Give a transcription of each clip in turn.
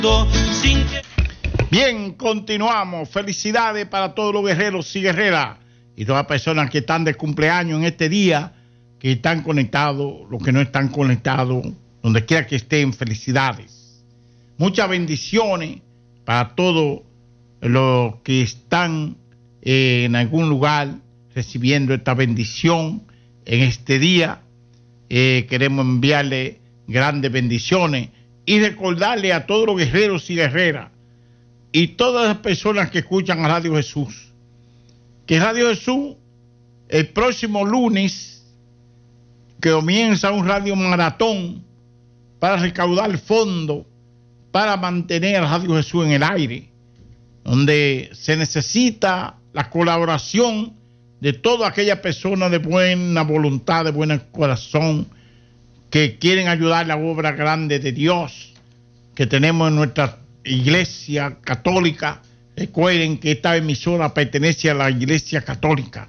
Bien, continuamos. Felicidades para todos los guerreros y guerreras y todas las personas que están de cumpleaños en este día, que están conectados, los que no están conectados, donde quiera que estén, felicidades. Muchas bendiciones para todos los que están en algún lugar recibiendo esta bendición en este día. Queremos enviarle grandes bendiciones y recordarle a todos los guerreros y guerreras y todas las personas que escuchan a Radio Jesús, que Radio Jesús el próximo lunes que comienza un radio maratón para recaudar fondos para mantener a Radio Jesús en el aire, donde se necesita la colaboración de todas aquellas personas de buena voluntad, de buen corazón, que quieren ayudar la obra grande de Dios que tenemos en nuestra Iglesia Católica. Recuerden que esta emisora pertenece a la Iglesia Católica,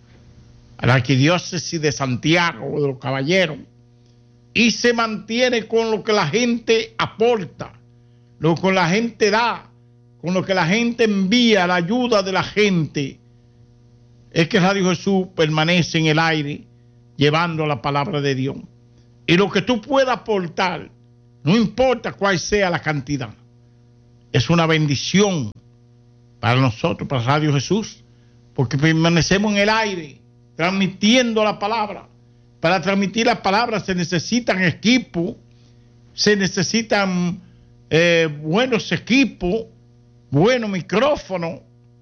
a la Arquidiócesis de Santiago de los Caballeros, y se mantiene con lo que la gente aporta, lo que la gente da, con lo que la gente envía, la ayuda de la gente. Es que Radio Jesús permanece en el aire llevando la palabra de Dios. Y lo que tú puedas aportar, no importa cuál sea la cantidad, es una bendición para nosotros, para Radio Jesús, porque permanecemos en el aire transmitiendo la palabra. Para transmitir la palabra se necesitan equipos, se necesitan buenos equipos, buenos micrófonos.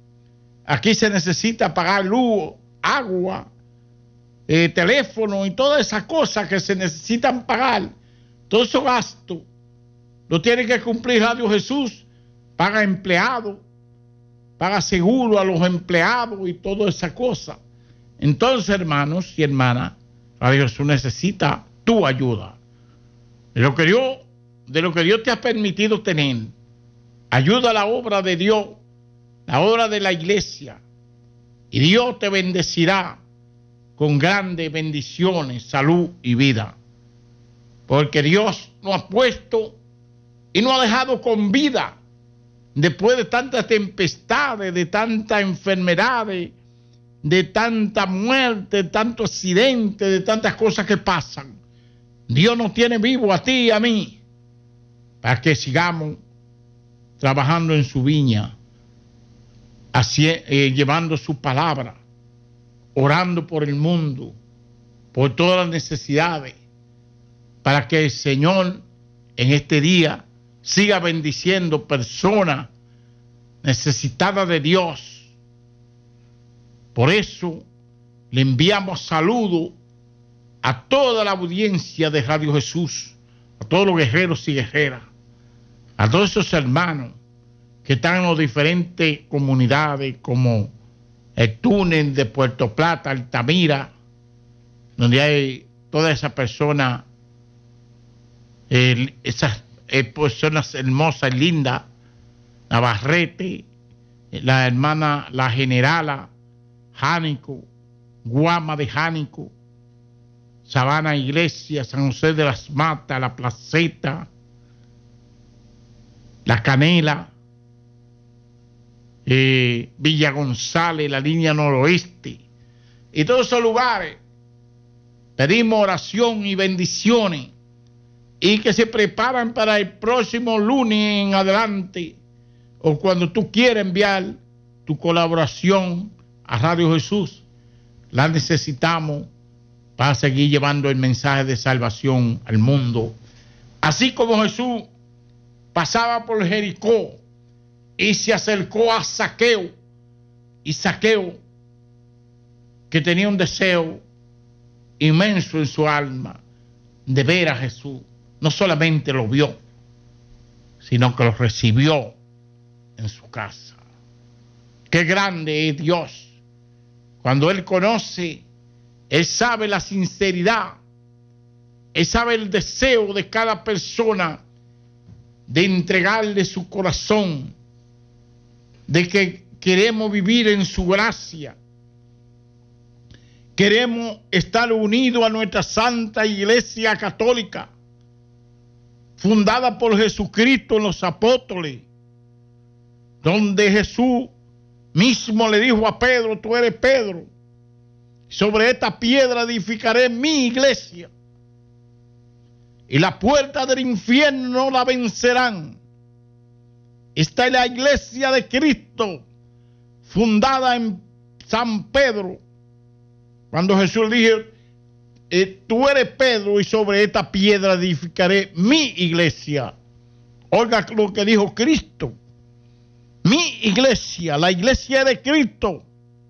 Aquí se necesita pagar luz, agua, teléfono y todas esas cosas que se necesitan pagar. Todos esos gastos lo tiene que cumplir Radio Jesús. Paga empleados, paga seguro a los empleados y toda esa cosa. Entonces, hermanos y hermanas, Radio Jesús necesita tu ayuda. De lo que Dios te ha permitido tener, ayuda a la obra de Dios, la obra de la iglesia, y Dios te bendecirá con grandes bendiciones, salud y vida. Porque Dios nos ha puesto y nos ha dejado con vida después de tantas tempestades, de tantas enfermedades, de tanta muerte, de tantos accidentes, de tantas cosas que pasan. Dios nos tiene vivos a ti y a mí para que sigamos trabajando en su viña, llevando su palabra, orando por el mundo, por todas las necesidades, para que el Señor en este día siga bendiciendo personas necesitadas de Dios. Por eso le enviamos saludos a toda la audiencia de Radio Jesús, a todos los guerreros y guerreras, a todos esos hermanos que están en las diferentes comunidades como el túnel de Puerto Plata, Altamira, donde hay todas esas personas, esas personas hermosas y lindas, Navarrete, la hermana La Generala, Jánico, Guama de Jánico, Sabana Iglesia, San José de las Matas, La Placeta, La Canela, Villa González, la línea noroeste y todos esos lugares. Pedimos oración y bendiciones y que se preparan para el próximo lunes en adelante, o cuando tú quieras enviar tu colaboración a Radio Jesús. La necesitamos para seguir llevando el mensaje de salvación al mundo. Así como Jesús pasaba por Jericó y se acercó a Zaqueo, y Zaqueo, que tenía un deseo inmenso en su alma de ver a Jesús, no solamente lo vio, sino que lo recibió en su casa. Qué grande es Dios. Cuando Él conoce, Él sabe la sinceridad, Él sabe el deseo de cada persona de entregarle su corazón, de que queremos vivir en su gracia, queremos estar unidos a nuestra Santa Iglesia Católica, fundada por Jesucristo en los apóstoles, donde Jesús mismo le dijo a Pedro: tú eres Pedro, sobre esta piedra edificaré mi iglesia, y las puertas del infierno no la vencerán. Esta es la iglesia de Cristo, fundada en San Pedro, cuando Jesús le dijo: tú eres Pedro, y sobre esta piedra edificaré mi iglesia. Oiga lo que dijo Cristo: mi iglesia, la iglesia de Cristo,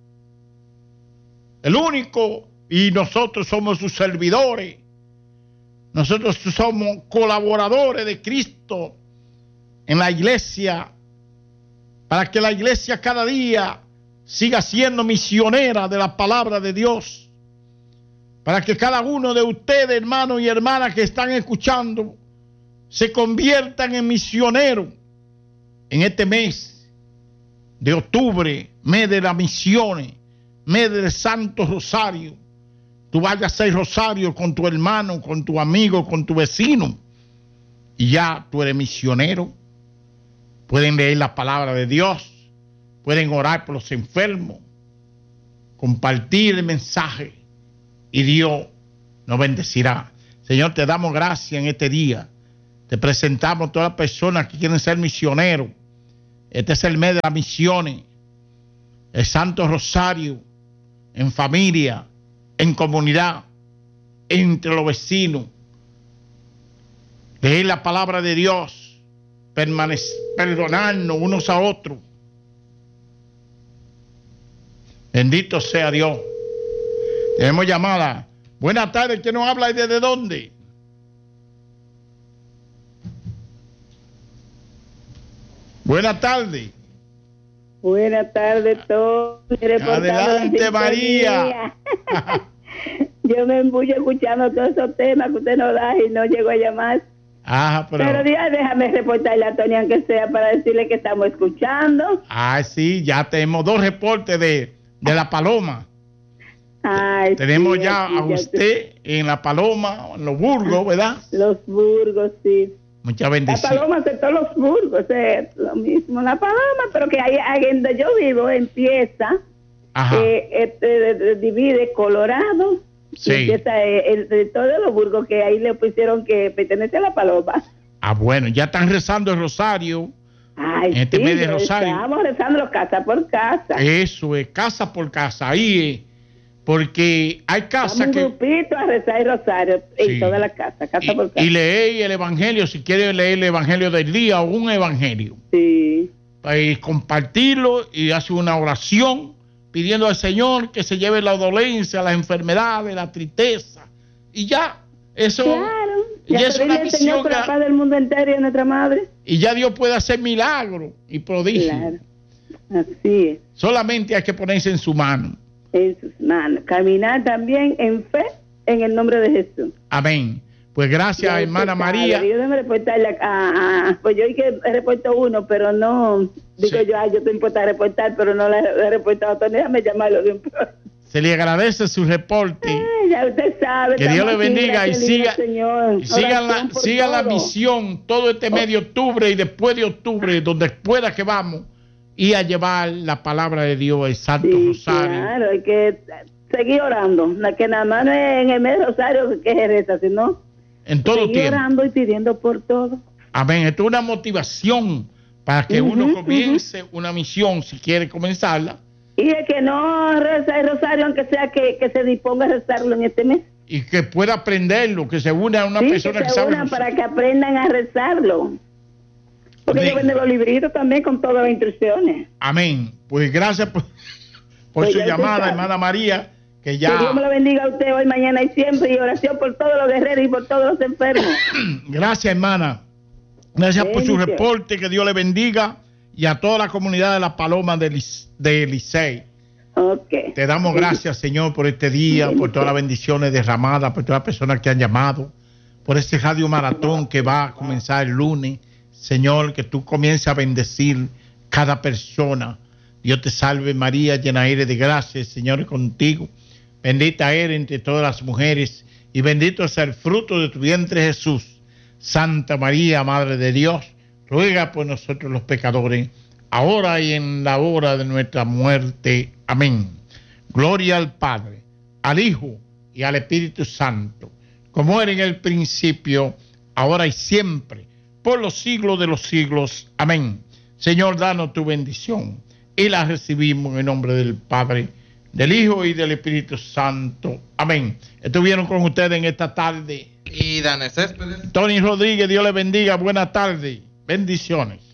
el único, y nosotros somos sus servidores. Nosotros somos colaboradores de Cristo en la iglesia, para que la iglesia cada día siga siendo misionera de la palabra de Dios, para que cada uno de ustedes, hermanos y hermanas que están escuchando, se conviertan en misioneros en este mes de octubre, mes de las misiones, mes del Santo Rosario. Tú vayas a hacer rosario con tu hermano, con tu amigo, con tu vecino, y ya tú eres misionero. Pueden leer la palabra de Dios, pueden orar por los enfermos, compartir el mensaje, y Dios nos bendecirá. Señor, te damos gracias en este día. Te presentamos a todas las personas que quieren ser misioneros. Este es el mes de las misiones. El Santo Rosario, en familia, en comunidad, entre los vecinos. Leer la palabra de Dios, perdonarnos unos a otros. Bendito sea Dios. Tenemos llamada. Buenas tardes, ¿quién nos habla y desde dónde? Buenas tardes. Buenas tardes a todos. Adelante, María. Yo me embullo escuchando todos esos temas que usted nos da y no llego a llamar. Ajá, pero déjame reportarle a Tony, aunque sea para decirle que estamos escuchando. Sí, ya tenemos 2 reportes de la Paloma. Tenemos sí, ya a usted en la Paloma, en los Burgos, ¿verdad? Los Burgos, sí. Muchas bendiciones. La Paloma de todos los Burgos, es lo mismo. La Paloma, pero que ahí donde yo vivo empieza, divide Colorado. Sí. Empieza de todos los Burgos, que ahí le pusieron que pertenece a la Paloma. Bueno, ya están rezando el rosario. En este mes de rosario. Estamos rezando casa por casa. Eso es, casa por casa. Ahí es. Porque hay casas que... un grupito a rezar el rosario en toda la casa por casa. Y leer el evangelio, si quiere leer el evangelio del día o un evangelio. Sí. Pues compartirlo y hacer una oración pidiendo al Señor que se lleve la dolencia, las enfermedades, la tristeza. Y ya, eso... Claro. Y es una misión por la paz del mundo entero y de nuestra madre. Y ya Dios puede hacer milagros y prodigios. Claro. Así es. Solamente hay que ponerse en su mano. En sus manos. Caminar también en fe en el nombre de Jesús. Amén. Pues gracias, hermana María. Yo déjame reportarle pues yo que reporto uno, pero no, digo yo, yo estoy impuesta a reportar, pero no la he reportado. Déjame llamarlo de un poco. Se le agradece su reporte. Ya usted sabe. Que Dios le bendiga y siga la todo. misión todo este mes de octubre y después de octubre, donde pueda que vamos, y a llevar la palabra de Dios, el Santo Rosario. Claro, hay que seguir orando, que nada más no es en el mes de Rosario que se reza, sino en todo seguir tiempo. Orando y pidiendo por todo. Amén. Esto es una motivación para que uno comience una misión, si quiere comenzarla. Y el que no reza el rosario, aunque sea que se disponga a rezarlo en este mes. Y que pueda aprenderlo, que se una a una persona que sabe. Para que aprendan a rezarlo. Porque yo vendo los libritos también con todas las instrucciones. Amén. Pues gracias por su llamada, hermana María. Que ya... Dios me lo bendiga a usted hoy, mañana y siempre. Y oración por todos los guerreros y por todos los enfermos. Gracias, hermana. Gracias por su reporte. Que Dios le bendiga. Y a toda la comunidad de la Paloma de Licey. Te damos gracias, Señor, por este día, por todas las bendiciones derramadas, por todas las personas que han llamado, por este radio maratón que va a comenzar el lunes. Señor, que tú comiences a bendecir cada persona. Dios te salve, María, llena eres de gracia, el Señor es contigo. Bendita eres entre todas las mujeres y bendito es el fruto de tu vientre, Jesús. Santa María, Madre de Dios, ruega por nosotros los pecadores, ahora y en la hora de nuestra muerte. Amén. Gloria al Padre, al Hijo y al Espíritu Santo, como era en el principio, ahora y siempre, por los siglos de los siglos. Amén. Señor, danos tu bendición y la recibimos en el nombre del Padre, del Hijo y del Espíritu Santo. Amén. Estuvieron con ustedes en esta tarde y Daniel Céspedes, Tony Rodríguez. Dios les bendiga. Buenas tardes. Bendiciones.